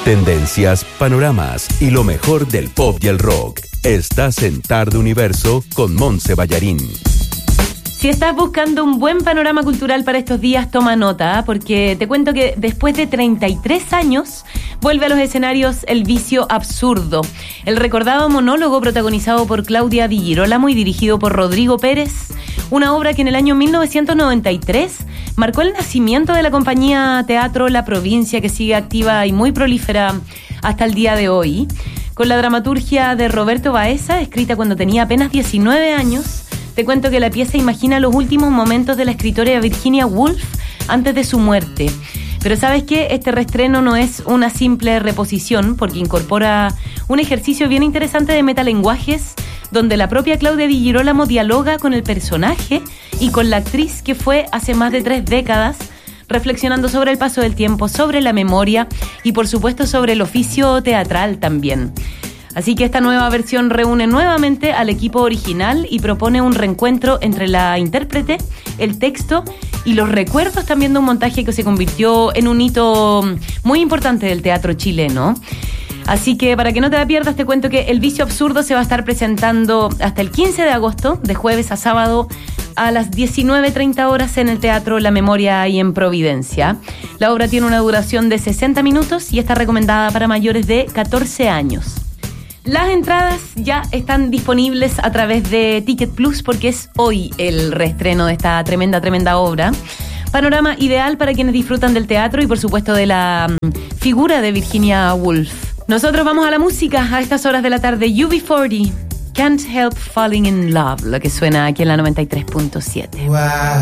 Tendencias, panoramas y lo mejor del pop y el rock. Estás en Tarde Universo con Montse Ballarín. Si estás buscando un buen panorama cultural para estos días, toma nota, porque te cuento que después de 33 años vuelve a los escenarios El Vicio Absurdo, el recordado monólogo protagonizado por Claudia Di Girolamo y dirigido por Rodrigo Pérez, una obra que en el año 1993 marcó el nacimiento de la compañía Teatro La Provincia, que sigue activa y muy prolífera hasta el día de hoy, con la dramaturgia de Roberto Baeza, escrita cuando tenía apenas 19 años. Te cuento que la pieza imagina los últimos momentos de la escritora Virginia Woolf antes de su muerte. Pero ¿sabes qué? Este reestreno no es una simple reposición, porque incorpora un ejercicio bien interesante de metalenguajes, donde la propia Claudia Di Girolamo dialoga con el personaje y con la actriz que fue hace más de 3 décadas, reflexionando sobre el paso del tiempo, sobre la memoria y por supuesto sobre el oficio teatral también. Así que esta nueva versión reúne nuevamente al equipo original y propone un reencuentro entre la intérprete, el texto y los recuerdos también de un montaje que se convirtió en un hito muy importante del teatro chileno. Así que para que no te la pierdas, te cuento que El Vicio Absurdo se va a estar presentando hasta el 15 de agosto, de jueves a sábado, a las 19:30 horas en el Teatro La Memoria y en Providencia. La obra tiene una duración de 60 minutos y está recomendada para mayores de 14 años. Las entradas ya están disponibles a través de Ticket Plus porque es hoy el reestreno de esta tremenda obra. Panorama ideal para quienes disfrutan del teatro y por supuesto de la figura de Virginia Woolf. Nosotros vamos a la música a estas horas de la tarde. UB40, Can't Help Falling in Love, lo que suena aquí en la 93.7. Wow.